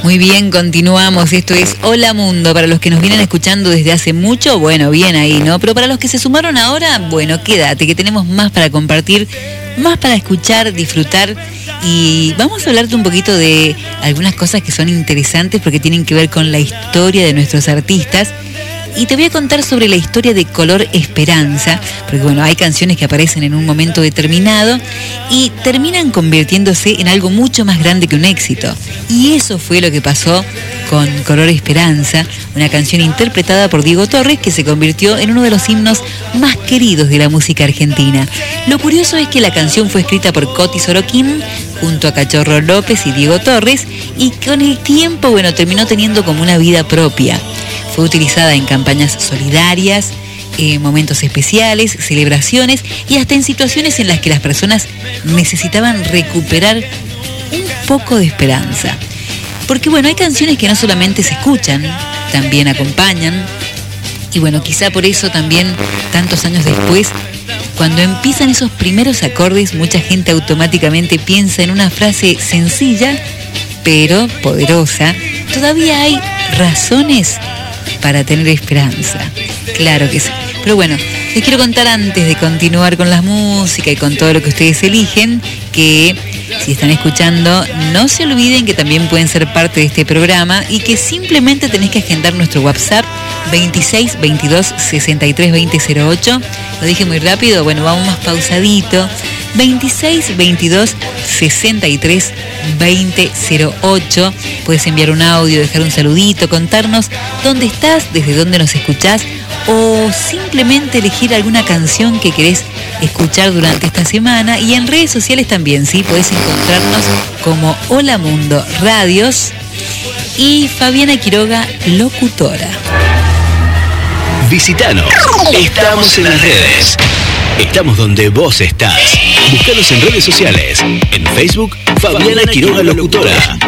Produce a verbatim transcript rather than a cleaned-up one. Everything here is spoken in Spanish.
Muy bien, continuamos. Esto es Hola Mundo. Para los que nos vienen escuchando desde hace mucho, bueno, bien ahí, ¿no? Pero para los que se sumaron ahora, bueno, quédate, que tenemos más para compartir, más para escuchar, disfrutar. Y vamos a hablarte un poquito de algunas cosas que son interesantes porque tienen que ver con la historia de nuestros artistas. Y te voy a contar sobre la historia de Color Esperanza, porque bueno, hay canciones que aparecen en un momento determinado y terminan convirtiéndose en algo mucho más grande que un éxito. Y eso fue lo que pasó con Color Esperanza, una canción interpretada por Diego Torres que se convirtió en uno de los himnos más queridos de la música argentina. Lo curioso es que la canción fue escrita por Coti Sorokin junto a Cachorro López y Diego Torres y con el tiempo, bueno, terminó teniendo como una vida propia. Fue utilizada en campañas solidarias, eh, momentos especiales, celebraciones y hasta en situaciones en las que las personas necesitaban recuperar un poco de esperanza. Porque bueno, hay canciones que no solamente se escuchan, también acompañan. Y bueno, quizá por eso también, tantos años después, cuando empiezan esos primeros acordes, mucha gente automáticamente piensa en una frase sencilla, pero poderosa. Todavía hay razones para tener esperanza. Claro que sí. Pero bueno, les quiero contar antes de continuar con la música y con todo lo que ustedes eligen, que si están escuchando, no se olviden que también pueden ser parte de este programa y que simplemente tenés que agendar nuestro WhatsApp veintiséis veintidós sesenta y tres veinte cero ocho. Lo dije muy rápido, bueno, vamos más pausadito. veintiséis veintidós sesenta y tres veinte cero ocho. Puedes enviar un audio, dejar un saludito, contarnos dónde estás, desde dónde nos escuchás o simplemente elegir alguna canción que querés escuchar durante esta semana. Y en redes sociales también, ¿sí? Podés encontrarnos como Hola Mundo Radios y Fabiana Quiroga, locutora. Visítanos. Estamos en las redes. Estamos donde vos estás. Búscanos en redes sociales. En Facebook, Fabiana Quiroga Locutora.